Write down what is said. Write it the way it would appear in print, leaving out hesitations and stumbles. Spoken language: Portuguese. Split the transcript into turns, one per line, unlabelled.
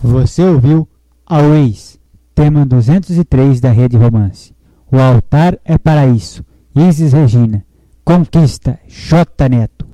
Você ouviu Always, tema 203 da Rede Romance. O altar é para isso. Isis Regina. Conquista, J. Neto.